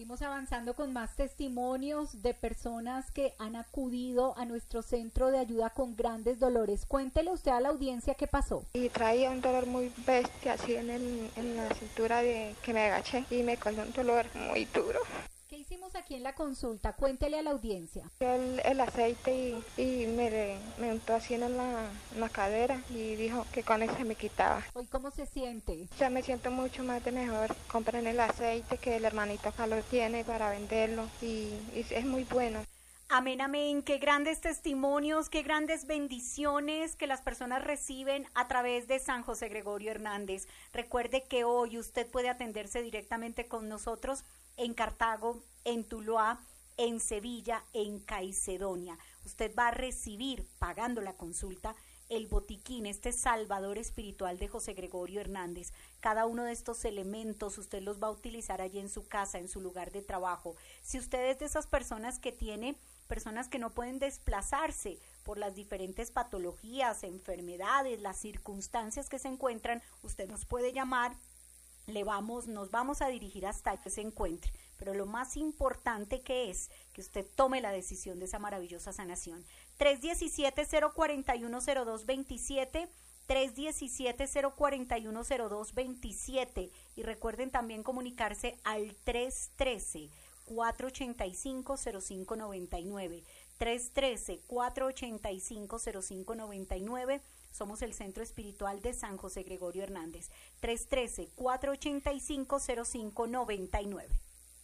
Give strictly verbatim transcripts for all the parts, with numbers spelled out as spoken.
Seguimos avanzando con más testimonios de personas que han acudido a nuestro centro de ayuda con grandes dolores. Cuéntele usted a la audiencia qué pasó. Y traía un dolor muy bestia, así en, el, en la cintura de que me agaché y me causó un dolor muy duro. ¿Qué hicimos aquí en la consulta? Cuéntele a la audiencia. El, el aceite y, y me, me untó así en la, en la cadera y dijo que con eso se me quitaba. ¿Hoy cómo se siente? Ya me siento mucho más de mejor. Compren el aceite que el hermanito acá lo tiene para venderlo y, y es muy bueno. Amén, amén. Qué grandes testimonios, qué grandes bendiciones que las personas reciben a través de San José Gregorio Hernández. Recuerde que hoy usted puede atenderse directamente con nosotros en Cartago, en Tuluá, en Sevilla, en Caicedonia. Usted va a recibir, pagando la consulta, el botiquín, este salvador espiritual de José Gregorio Hernández. Cada uno de estos elementos usted los va a utilizar allí en su casa, en su lugar de trabajo. Si usted es de esas personas que tiene, personas que no pueden desplazarse por las diferentes patologías, enfermedades, las circunstancias que se encuentran, usted nos puede llamar. Le vamos, nos vamos a dirigir hasta que se encuentre, pero lo más importante que es que usted tome la decisión de esa maravillosa sanación. tres diecisiete, cero cuarenta y uno, cero dos veintisiete, tres diecisiete, cero cuarenta y uno, cero dos veintisiete y recuerden también comunicarse al tres trece, cuatro ochenta y cinco, cero cinco noventa y nueve, tres trece, cuatro ochenta y cinco, cero cinco noventa y nueve. Somos el Centro Espiritual de San José Gregorio Hernández. tres trece, cuatro ochenta y cinco, cero cinco noventa y nueve.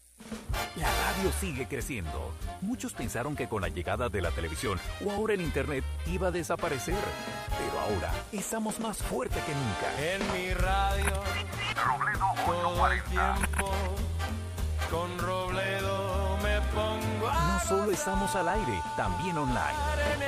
La radio sigue creciendo. Muchos pensaron que con la llegada de la televisión o ahora el internet iba a desaparecer. Pero ahora estamos más fuerte que nunca. En mi radio, Robledo todo el tiempo, con Robledo me pongo a No solo estamos al aire, también online.